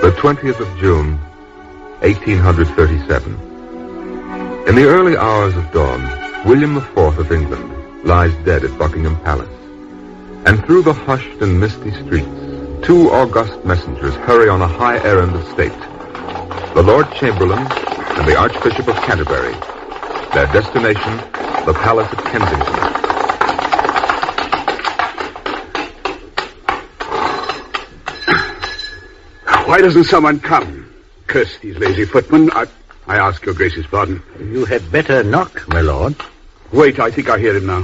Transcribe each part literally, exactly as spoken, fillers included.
the twentieth of June, eighteen thirty-seven. In the early hours of dawn, William the Fourth of England lies dead at Buckingham Palace. And through the hushed and misty streets, two august messengers hurry on a high errand of state. The Lord Chamberlain and the Archbishop of Canterbury. Their destination, the Palace at Kensington. Why doesn't someone come? Curse these lazy footmen. I, I ask your Grace's pardon. You had better knock, my lord. Wait, I think I hear him now.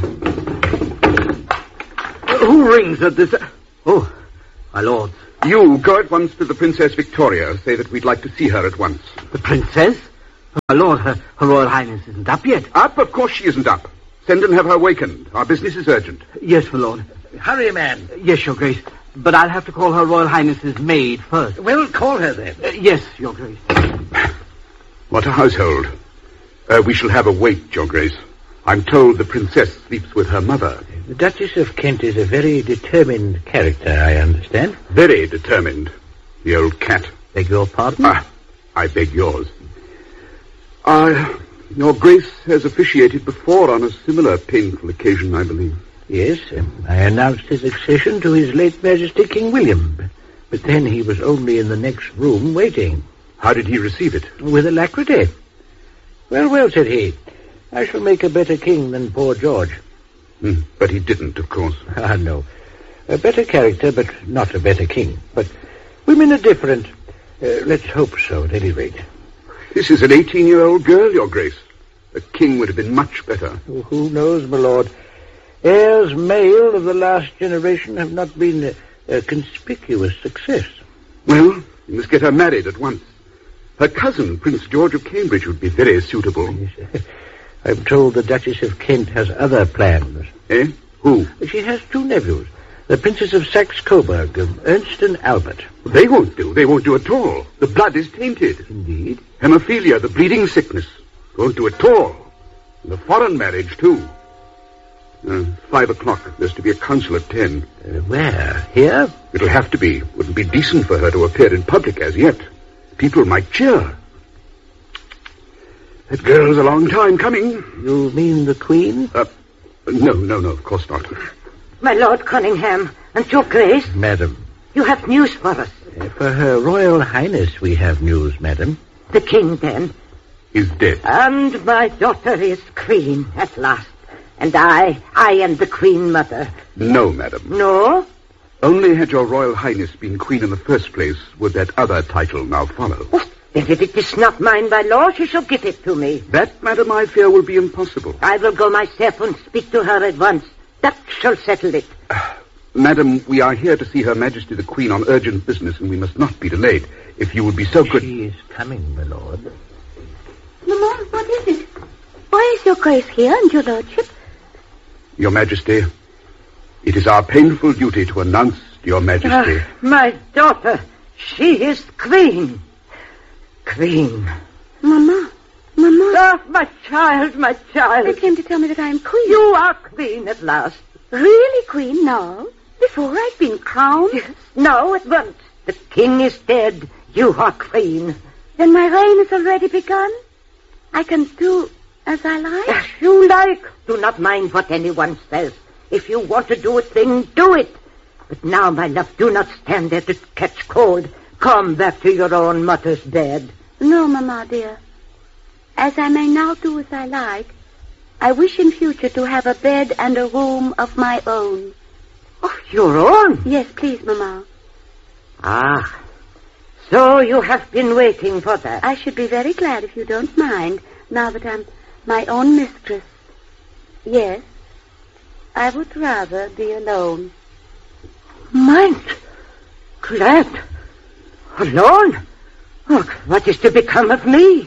Who rings at this... Oh, my lord. You go at once to the Princess Victoria. Say that we'd like to see her at once. The princess? My lord, her, her Royal Highness isn't up yet. Up? Of course she isn't up. Send and have her wakened. Our business is urgent. Yes, my lord. Hurry, man. Yes, your Grace. But I'll have to call her Royal Highness's maid first. Well, call her then. Uh, yes, your Grace. What a household. Uh, we shall have a wait, your Grace. I'm told the princess sleeps with her mother. The Duchess of Kent is a very determined character, I understand. Very determined. The old cat. Beg your pardon? Ah, I beg yours. Uh, your Grace has officiated before on a similar painful occasion, I believe. Yes, um, I announced his accession to His late Majesty King William. But then he was only in the next room waiting. How did he receive it? With alacrity. Well, well, said he. I shall make a better king than poor George. Mm, but he didn't, of course. Ah, no. A better character, but not a better king. But women are different. Uh, let's hope so, at any rate. This is an eighteen-year-old girl, your Grace. A king would have been much better. Oh, who knows, my lord? Heirs male of the last generation have not been a, a conspicuous success. Well, you must get her married at once. Her cousin, Prince George of Cambridge, would be very suitable. Yes. I'm told the Duchess of Kent has other plans. Eh? Who? She has two nephews, the Princes of Saxe-Coburg, um, Ernst and Albert. They won't do. They won't do at all. The blood is tainted. Indeed. Hemophilia, the bleeding sickness, won't do at all. And the foreign marriage, too. Uh, five o'clock. There's to be a council at ten. Uh, where? Here? It'll have to be. Wouldn't be decent for her to appear in public as yet. People might cheer. That girl's a long time coming. You mean the Queen? Uh, no, no, no, of course not. My Lord Cunningham, and your Grace. Madam. You have news for us. Uh, for Her Royal Highness we have news, madam. The king, then. Is dead. And my daughter is queen at last. And I, I am the Queen Mother. No, madam. No? Only had your Royal Highness been queen in the first place, would that other title now follow. Oh, then if it is not mine by law, she shall give it to me. That, madam, I fear will be impossible. I will go myself and speak to her at once. That shall settle it. Uh, madam, we are here to see Her Majesty the Queen on urgent business, and we must not be delayed. If you would be so good... She is coming, my lord. Mamma, what is it? Why is your Grace here and your Lordship? Your Majesty, it is our painful duty to announce to your Majesty... Uh, my daughter, she is queen. Queen. Mamma, Mamma. Oh, my child, my child. They came to tell me that I am queen. You are queen at last. Really queen now? Before I've been crowned? Yes, now at once. The king is dead. You are queen. Then my reign has already begun? I can do as I like? As you like. Do not mind what anyone says. If you want to do a thing, do it. But now, my love, do not stand there to catch cold. Come back to your own mother's bed. No, Mamma, dear. As I may now do as I like, I wish in future to have a bed and a room of my own. Oh, your own? Yes, please, Mamma. Ah, so you have been waiting for that. I should be very glad if you don't mind, now that I'm my own mistress. Yes, I would rather be alone. Mind? Glad? Alone? Oh, what is to become of me?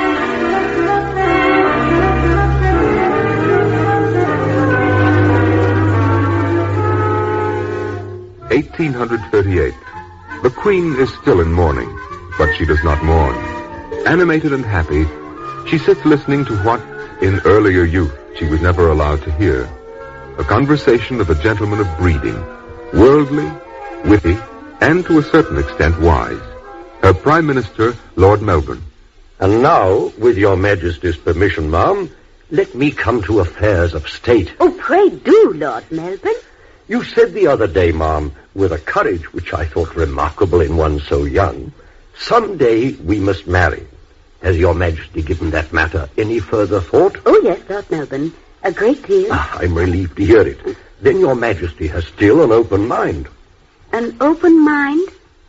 eighteen thirty-eight. The Queen is still in mourning, but she does not mourn. Animated and happy, she sits listening to what, in earlier youth, she was never allowed to hear. A conversation of a gentleman of breeding, worldly, witty, and to a certain extent wise. Uh, Prime Minister Lord Melbourne. And now, with your Majesty's permission, ma'am, let me come to affairs of state. Oh, pray do, Lord Melbourne. You said the other day, ma'am, with a courage which I thought remarkable in one so young, some day we must marry. Has your Majesty given that matter any further thought? Oh, yes, Lord Melbourne. A great deal. Ah, I'm relieved to hear it. Then your Majesty has still an open mind. An open mind?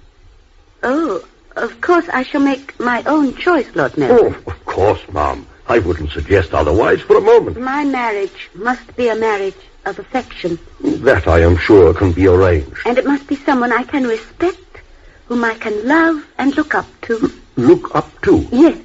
Oh, of course I shall make my own choice, Lord Melbourne. Oh, of course, ma'am. I wouldn't suggest otherwise for a moment. My marriage must be a marriage of affection. That, I am sure, can be arranged. And it must be someone I can respect, whom I can love and look up to. Look up to? Yes.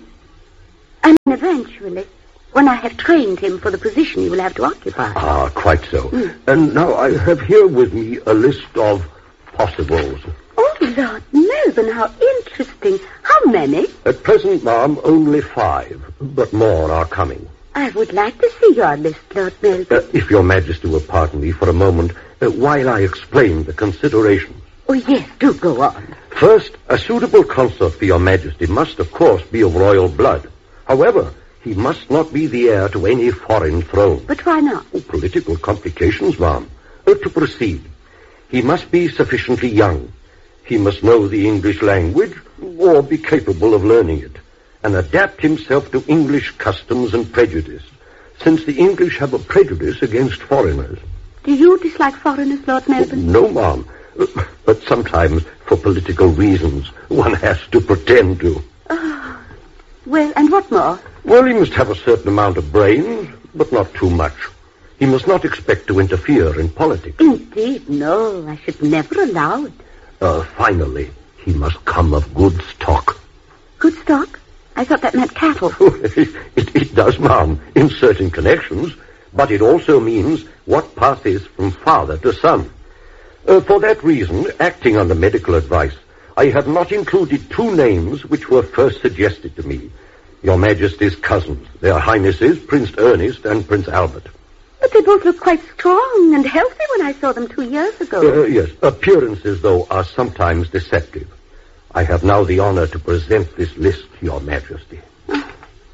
And eventually, when I have trained him for the position he will have to occupy. Ah, quite so. Mm. And now I have here with me a list of possibles. Oh, Lord Melbourne, how interesting. How many? At present, ma'am, only five, but more are coming. I would like to see your list, Lord Melbourne. Uh, if your Majesty will pardon me for a moment, uh, while I explain the considerations. Oh, yes, do go on. First, a suitable consort for your Majesty must, of course, be of royal blood. However, he must not be the heir to any foreign throne. But why not? Oh, political complications, ma'am. Uh, to proceed, he must be sufficiently young. He must know the English language, or be capable of learning it, and adapt himself to English customs and prejudice, since the English have a prejudice against foreigners. Do you dislike foreigners, Lord Melbourne? No, ma'am. But sometimes, for political reasons, one has to pretend to. Oh, well, and what more? Well, he must have a certain amount of brains, but not too much. He must not expect to interfere in politics. Indeed, no. I should never allow it. Uh, finally, he must come of good stock. Good stock? I thought that meant cattle. it, it does, ma'am, in certain connections, but it also means what passes from father to son. Uh, for that reason, acting under medical advice, I have not included two names which were first suggested to me. Your Majesty's cousins, their Highnesses, Prince Ernest and Prince Albert. But they both looked quite strong and healthy when I saw them two years ago. Uh, yes, appearances, though, are sometimes deceptive. I have now the honor to present this list to your Majesty. Oh.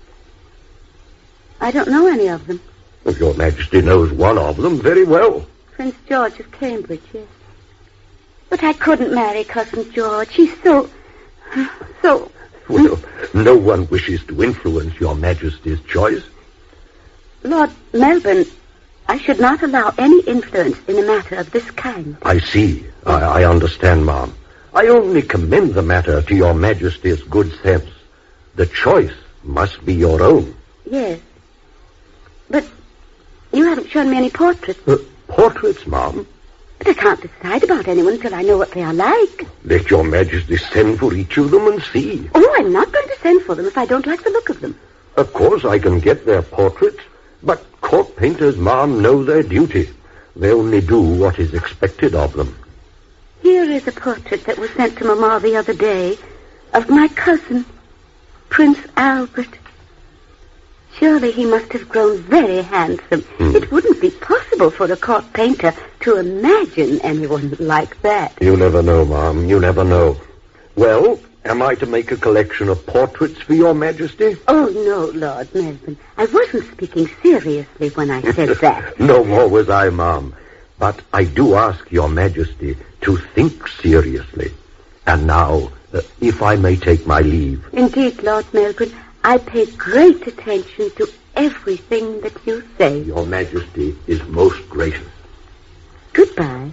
I don't know any of them. Well, your Majesty knows one of them very well. Prince George of Cambridge, yes. But I couldn't marry Cousin George. He's so... so... Well, no one wishes to influence your Majesty's choice. Lord Melbourne, I should not allow any influence in a matter of this kind. I see. I, I understand, ma'am. I only commend the matter to your Majesty's good sense. The choice must be your own. Yes. But you haven't shown me any portraits. Uh, portraits, ma'am? But I can't decide about anyone until I know what they are like. Let your Majesty send for each of them and see. Oh, I'm not going to send for them if I don't like the look of them. Of course, I can get their portraits, but court painters, ma'am, know their duty. They only do what is expected of them. Here is a portrait that was sent to Mamma the other day of my cousin, Prince Albert. Surely he must have grown very handsome. Hmm. It wouldn't be possible for a court painter to imagine anyone like that. You never know, ma'am. You never know. Well, am I to make a collection of portraits for your Majesty? Oh, no, Lord Melbourne. I wasn't speaking seriously when I said that. No more was I, ma'am. But I do ask your Majesty to think seriously. And now, uh, if I may take my leave. Indeed, Lord Melbourne, I pay great attention to everything that you say. Your Majesty is most gracious. Goodbye.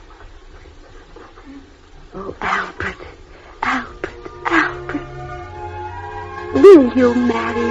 Oh, Albert, Albert, Albert. Will you marry